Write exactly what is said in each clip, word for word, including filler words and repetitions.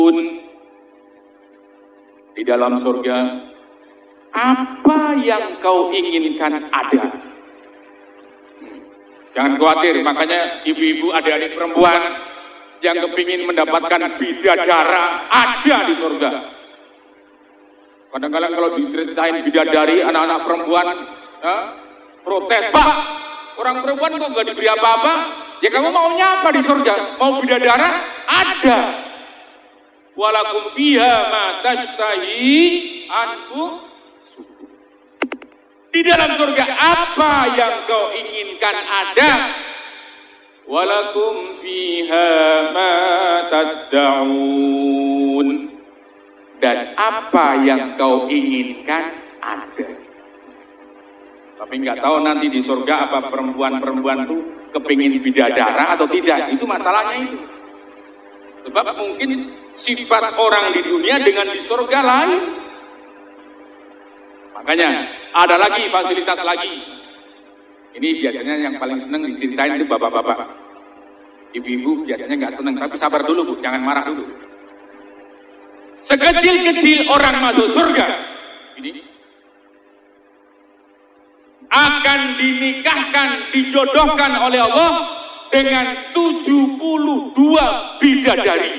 Di dalam surga, apa yang kau inginkan ada. Jangan khawatir, makanya ibu-ibu, adik-adik perempuan yang kepingin mendapatkan bidadara ada di surga. Kadang-kadang kalau diceritain bidadari, anak-anak perempuan ya, protes, Pak, orang perempuan kok nggak diberi apa-apa? Ya kamu maunya apa di surga? Mau bidadara? Ada. Walakum fiha ma tashtahi anfusukum. Di dalam surga apa yang kau inginkan ada. Walakum fiha ma tad'un. Dan apa yang kau inginkan ada. Tapi nggak tahu nanti di surga apa perempuan-perempuan itu kepingin bidadara atau tidak. Itu masalahnya itu. Sebab mungkin sifat orang di dunia dengan di surga lain. Makanya ada lagi fasilitas lagi. Ini biasanya yang paling senang diceritain itu bapak-bapak. Ibu-ibu biasanya nggak senang, tapi sabar dulu Bu, jangan marah dulu. Sekecil-kecil orang masuk surga, ini akan dinikahkan, dijodohkan oleh Allah dengan tujuh puluh dua bidadari.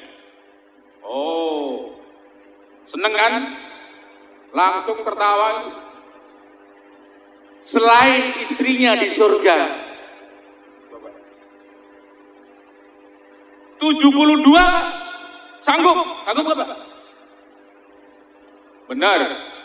Oh, seneng kan? Langsung tertawa. Selain istrinya di surga, tujuh puluh dua sanggup, sanggup apa? Benar.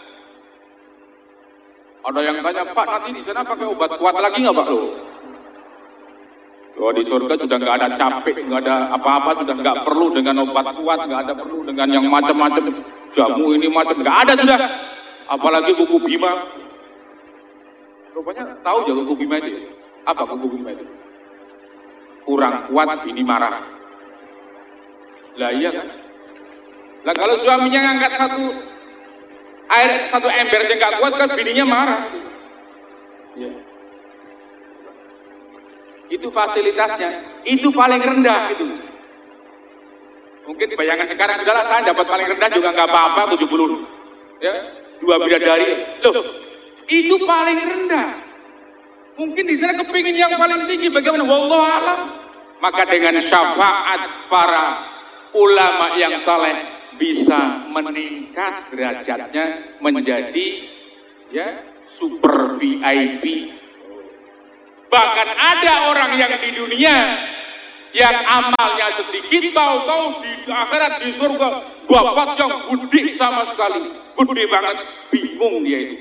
Ada yang tanya, Pak, nanti di sana pakai obat kuat lagi nggak Pak lo? Oh, di surga sudah nggak ada capek, nggak ada apa-apa, sudah nggak perlu dengan obat kuat, nggak ada perlu dengan yang macam-macam jamu ini macam, nggak ada sudah. Apalagi kuku bima. Rupanya tahu ya kuku bima itu? Apa kuku bima itu? Kurang kuat, ini marah. Lah iya kan? Lah kalau suaminya ngangkat satu air satu ember aja nggak kuat kan bininya marah. Ya. Itu fasilitasnya, itu paling rendah itu. Mungkin bayangan sekarang udahlah saya dapat paling rendah juga nggak apa-apa tujuh puluh. Ya, dua bidadari. Loh, itu paling rendah. Mungkin di sana kepingin yang paling tinggi bagaimana? Wallahu a'lam. Maka dengan syafaat para ulama yang saleh bisa meningkat derajatnya menjadi ya super V I P. Bahkan ada orang yang di dunia yang amalnya sedikit, tahu-tahu di akhirat di surga bapak yang gede sama sekali, gede banget, bingung dia itu.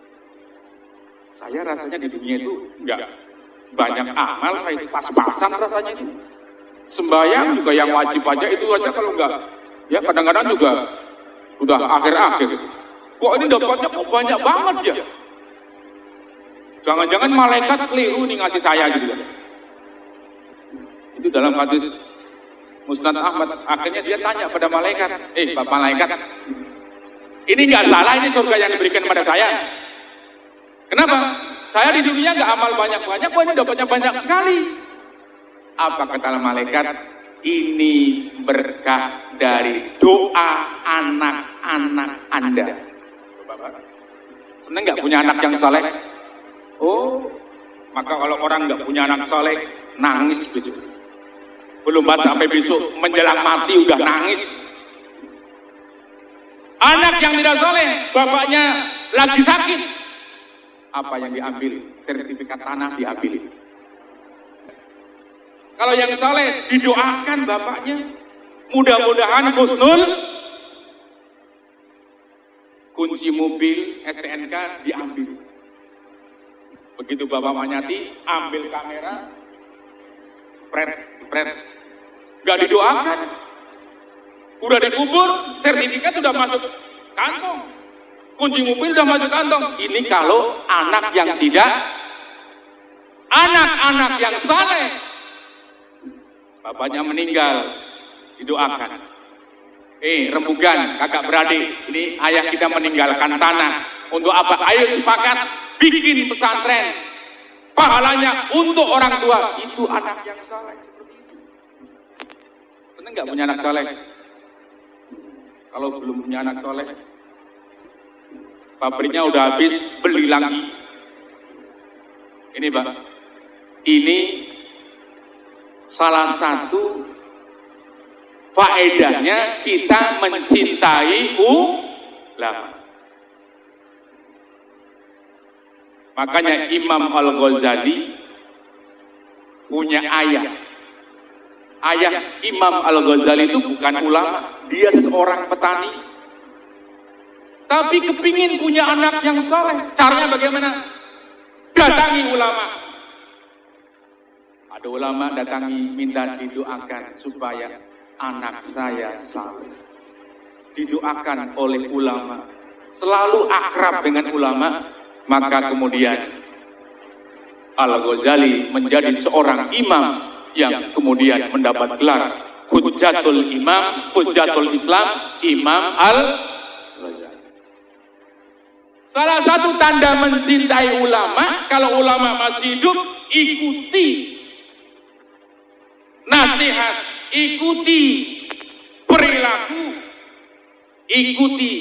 Saya rasanya di dunia itu enggak banyak amal, saya pas-pasan rasanya itu. Sembahyang juga yang wajib aja itu aja kalau enggak, ya kadang-kadang juga sudah akhir-akhir. Kok ini dapatnya kok banyak banget ya? Jangan-jangan malaikat keliru nih ngasih saya gitu kan. Itu dalam hadis Musnad Ahmad, akhirnya dia tanya pada malaikat, eh Pak malaikat, ini nggak salah ini surga yang diberikan pada saya. Kenapa? Saya di dunia nggak amal banyak-banyak, kok ini dapatnya banyak sekali. Apa kata malaikat? Ini berkah dari doa anak-anak Anda. Senang nggak punya anak yang saleh? Oh, maka kalau orang nggak punya anak saleh, nangis gitu. Belum sampai besok menjelang mati udah nangis. Anak yang tidak saleh, bapaknya lagi sakit. Apa yang diambil? Sertifikat tanah diambil. Kalau yang saleh didoakan bapaknya, mudah-mudahan husnul. Kunci mobil S T N K diambil. Begitu bapak manyati, ambil kamera, pret, pret, gak didoakan. Udah dikubur, sertifikat sudah masuk kantong. Kunci mobil sudah masuk kantong. Ini kalau anak yang tidak, anak-anak yang saleh. Bapaknya meninggal, didoakan. Eh, rembugan, kakak beradik, ini ayah kita meninggalkan tanah. Untuk apa? Ayo sepakat, bikin pesantren. Pahalanya untuk orang tua. Itu anak yang saleh. Senang nggak punya anak saleh? Kalau belum punya anak soleh, pabriknya udah habis, beli lagi. Ini Pak, ini salah satu faedahnya kita mencintai ulama. Makanya Imam Al-Ghazali punya ayah. Ayah Imam Al-Ghazali itu bukan ulama, dia seorang petani. Tapi kepingin punya anak yang soleh. Caranya bagaimana? Datangi ulama. Ada ulama datangi, minta didoakan supaya anak saya saleh. Didoakan oleh ulama. Selalu akrab dengan ulama. Maka kemudian Al-Ghazali menjadi seorang imam yang kemudian mendapat gelar Hujjatul Imam, Hujjatul Islam, Imam Al-Ghazali. Salah satu tanda mencintai ulama, kalau ulama masih hidup, ikuti nasihat, ikuti perilaku, ikuti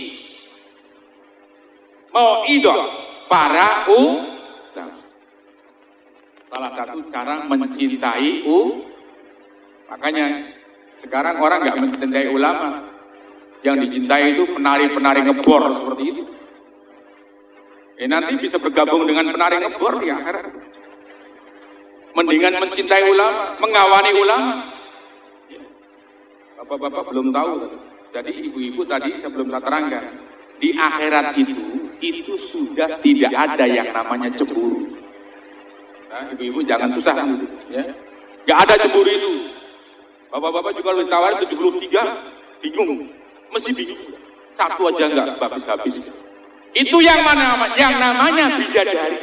mau'idhah para ulama. Salah satu cara mencintai ulama. Makanya sekarang orang nggak mencintai ulama. Yang dicintai itu penari-penari ngebor seperti itu. Eh nanti bisa bergabung dengan penari ngebor di akhirat. Mendingan mencintai ulama, mengawani ulama. Bapak-bapak belum tahu. Jadi ibu-ibu tadi sebelum saya terangkan, di akhirat itu itu sudah tidak ada yang namanya cemburu. Nah, ibu-ibu jangan susah gitu, ya. Gak ada cemburu itu. Bapak-bapak juga lebih tawar tujuh puluh tiga, bingung, mesti bingung. Satu aja enggak habis-habis. Itu yang mana? Yang namanya bidadari.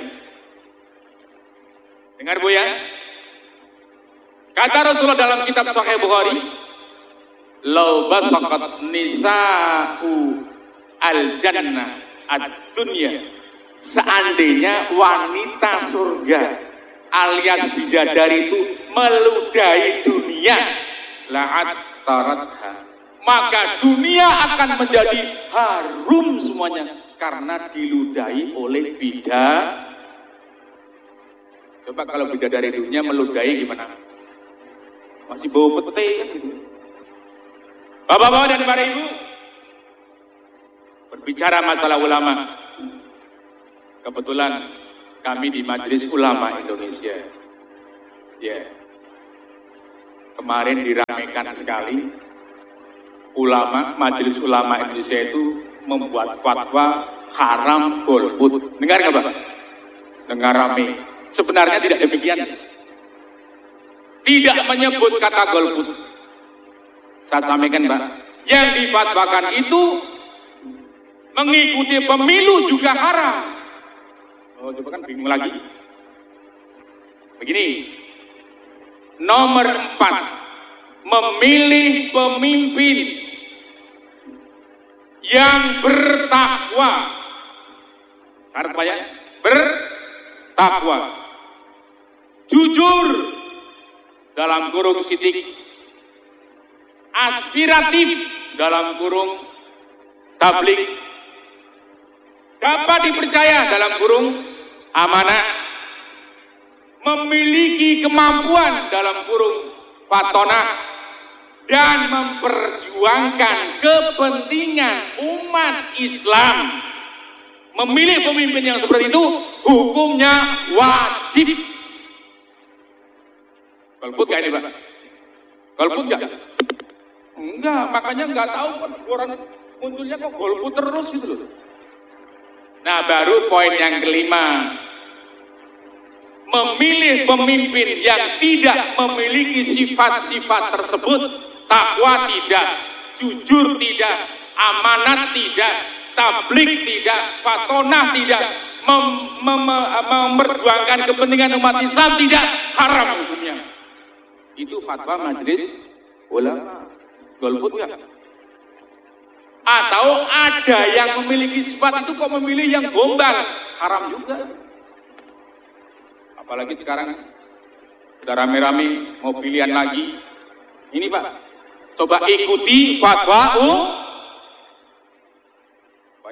Dengar Bu ya? Kata Rasulullah dalam kitab Sahih Bukhari, "Lau basaqat nisa'u al-jannah ad-dunya." Seandainya wanita surga alias bidadari itu meludahi dunia, la'at taratha, maka dunia akan menjadi harum semuanya karena diludahi oleh bidadari. Coba kalau bidadari dunia meludahi gimana? Masih bau pete kan gitu. Bapak-bapak dan para ibu, berbicara masalah ulama. Kebetulan kami di Majelis Ulama Indonesia. Ya. Yeah. Kemarin diramaikan sekali. Ulama, Majelis Ulama Indonesia itu membuat fatwa haram golput. Dengar nggak Pak? Dengar rame. Sebenarnya tidak demikian. Tidak menyebut kata golput. Saya sampaikan Pak. Yang difatwakan itu mengikuti pemilu juga haram. Oh, coba kan bingung lagi. Begini, nomor empat, memilih pemimpin yang bertakwa. Harus ya, bertakwa, jujur dalam kurung titik, aspiratif dalam kurung tablik, dapat dipercaya dalam kurung amanah, memiliki kemampuan dalam kurung fatonah, dan memperjuangkan kepentingan umat Islam. Memilih pemimpin yang seperti itu hukumnya wajib. Golput gak ini Pak? Golput gak? Enggak, makanya nggak tahu orang munculnya kok golput terus gitu loh. Nah baru poin yang kelima, memilih pemimpin yang tidak memiliki sifat-sifat tersebut, takwa tidak, jujur tidak, amanat tidak, tablik tidak, fatonah tidak, mem- mem- memperjuangkan kepentingan umat Islam tidak, haram hukumnya. Itu fatwa Majelis Ulama. Golput ya? Atau ada yang memiliki sifat itu kok memilih yang gombal, haram juga. Apalagi sekarang sudah rame-rame mau pilihan lagi. Ini Pak, coba ikuti fatwa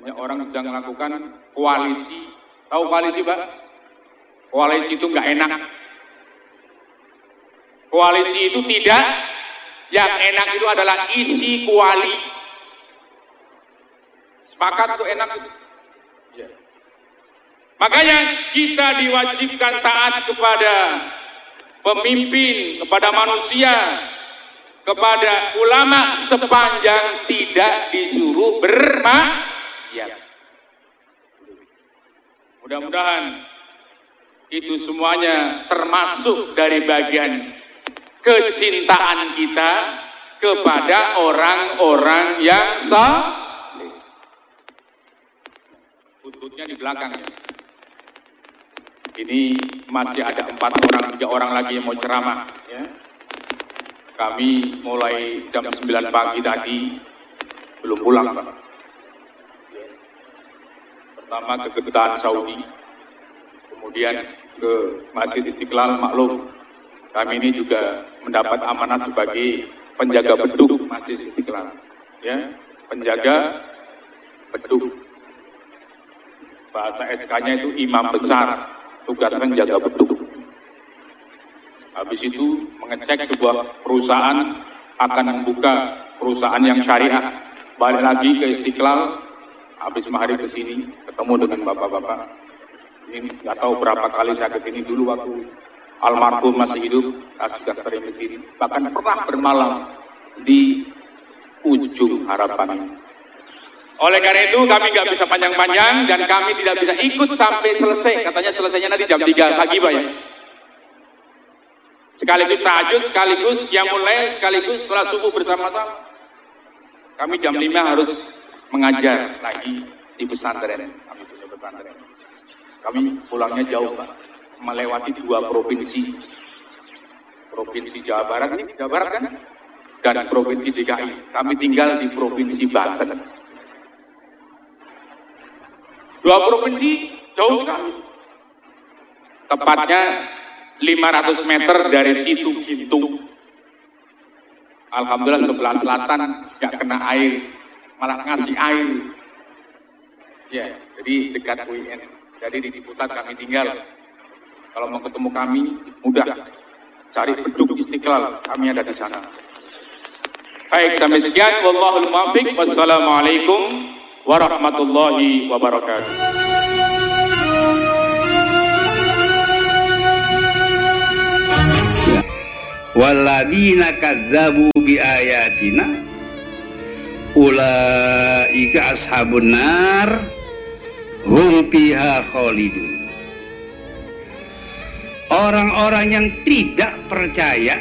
Banyak orang sedang melakukan koalisi. Tahu koalisi, Pak? Koalisi itu nggak enak. Koalisi itu tidak. Yang enak itu adalah isi kuali. Sepakat itu enak. Ya. Makanya kita diwajibkan taat kepada pemimpin, kepada manusia, kepada ulama sepanjang tidak disuruh bermaksiat. Mudah-mudahan itu semuanya termasuk dari bagian kecintaan kita kepada orang-orang yang saleh. Khususnya di belakangnya. Ini masih ada empat orang, tiga orang lagi yang mau ceramah. Ya. Kami mulai jam sembilan pagi tadi belum pulang, Pak. Pertama ke Kedutaan Saudi, kemudian ke Masjid Istiqlal. Maklum, kami ini juga mendapat amanat sebagai penjaga beduk Masjid Istiqlal. Ya, penjaga beduk. Bahasa S K-nya itu imam besar. Tugas menjaga beduk. Habis itu mengecek sebuah perusahaan akan membuka perusahaan yang syariah. Balik lagi ke Istiqlal. Habis maghrib ke sini ketemu dengan bapak-bapak. Ini nggak tahu berapa kali saya ke sini dulu waktu almarhum masih hidup. Saya sudah sering ke sini. Bahkan pernah bermalam di ujung harapan. Oleh karena itu kami nggak bisa panjang-panjang dan kami tidak bisa ikut sampai selesai. Katanya selesainya nanti jam tiga pagi, Pak, ya. Sekaligus tahajud, sekaligus yang mulai, sekaligus setelah subuh bersama-sama. Kami jam lima harus mengajar lagi di pesantren. Kami di pesantren. Kami pulangnya jauh, Pak. Melewati dua provinsi. Provinsi Jawa Barat ini, Jawa Barat kan? Dan Provinsi D K I. Kami tinggal di Provinsi Banten. Dua provinsi jauh sekali. Tepatnya lima ratus meter dari situ Gintung. Alhamdulillah sebelah selatan nggak kena air, malah ngasih air. Ya, jadi dekat U I N. Jadi di pusat kami tinggal. Kalau mau ketemu kami mudah. Cari beduk Istiqlal, kami ada di sana. Baik, sampai sekian. Wallahul muwaffiq. Wassalamualaikum warahmatullahi wabarakatuh. Walladzina kadzdzabu biayatina ulaika ashabun nar hum fiha khalidun. Orang-orang yang tidak percaya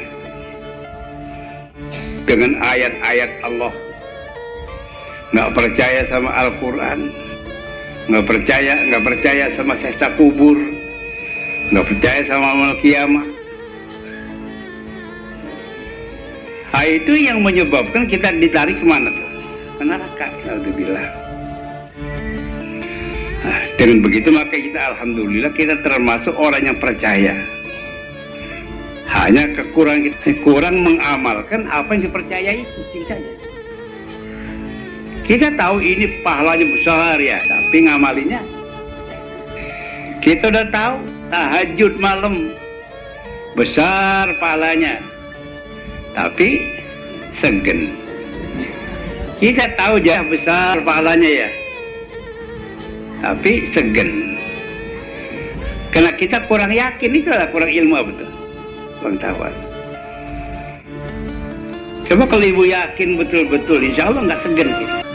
dengan ayat-ayat Allah, nggak percaya sama Al-Quran, nggak percaya, nggak percaya sama siksa kubur, nggak percaya sama amal kiamat. Nah, itu yang menyebabkan kita ditarik kemana tuh? Ke neraka. Alhamdulillah. Nah, dengan begitu maka kita alhamdulillah kita termasuk orang yang percaya. Hanya kekurangan kita kurang mengamalkan apa yang dipercayai itu saja. Kita tahu ini pahalanya besar ya, tapi ngamalinya. Kita udah tahu tahajud malam besar pahalanya, tapi segen. Kita tahu jah besar pahalanya ya, tapi segen. Karena kita kurang yakin, itu adalah kurang ilmu betul, pengetahuan. Coba kalau ibu yakin betul-betul, insya Allah nggak segen kita.